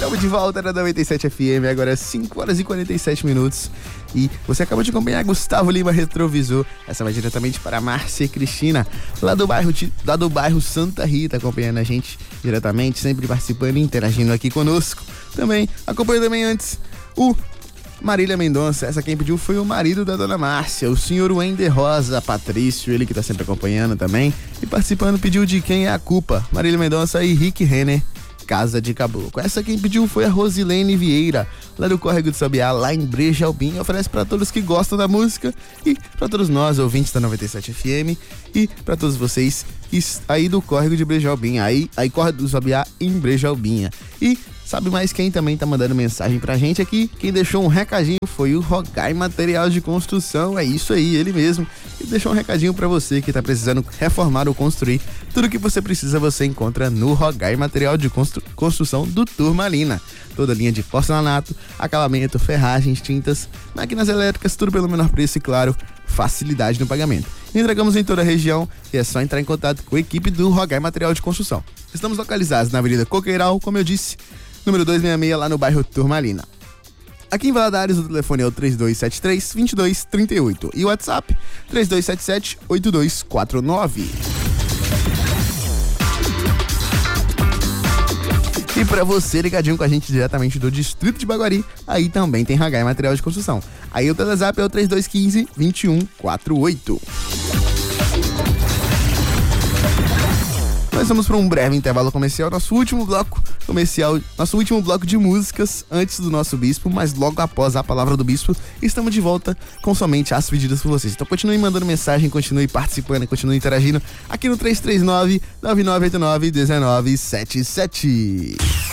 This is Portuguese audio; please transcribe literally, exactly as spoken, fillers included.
Estamos de volta na noventa e sete F M, agora é cinco horas e quarenta e sete minutos. E você acabou de acompanhar Gustavo Lima Retrovisor. Essa vai diretamente para Márcia e Cristina, lá do bairro, lá do bairro Santa Rita, acompanhando a gente diretamente, sempre participando e interagindo aqui conosco. Também, acompanho também antes o Marília Mendonça. Essa quem pediu foi o marido da dona Márcia, o senhor Wender Rosa Patrício, ele que tá sempre acompanhando também. E participando pediu de Quem é a Culpa, Marília Mendonça e Rick Renner, Casa de Caboclo. Essa quem pediu foi a Rosilene Vieira, lá do Córrego do Sabiá, lá em Brejalbim. Oferece para todos que gostam da música e para todos nós, ouvintes da noventa e sete F M, e para todos vocês que aí do Córrego de Brejalbim, aí, aí Córrego do Sabiá em Brejalbinha. E sabe mais quem também tá mandando mensagem pra gente aqui? Quem deixou um recadinho foi o Rogai Material de Construção. É isso aí, ele mesmo. E deixou um recadinho pra você que tá precisando reformar ou construir. Tudo que você precisa você encontra no Rogai Material de Constru- Construção do Turmalina. Toda linha de porcelanato, acabamento, ferragens, tintas, máquinas elétricas, tudo pelo menor preço e, claro, facilidade no pagamento. Entregamos em toda a região e é só entrar em contato com a equipe do Rogai Material de Construção. Estamos localizados na Avenida Coqueiral, como eu disse, número duzentos e sessenta e seis, lá no bairro Turmalina. Aqui em Valadares, o telefone é o três dois sete três, dois dois três oito e o WhatsApp três dois sete sete, oito dois quatro nove. E para você ligadinho com a gente diretamente do Distrito de Baguari, aí também tem Rogai Material de Construção. Aí o telezap é o três dois um cinco, dois um quatro oito. Nós vamos para um breve intervalo comercial, nosso último bloco comercial, nosso último bloco de músicas antes do nosso bispo, mas logo após a palavra do bispo, estamos de volta com somente as pedidas por vocês. Então continue mandando mensagem, continue participando, continue interagindo aqui no três três nove, nove nove oito nove, um nove sete sete.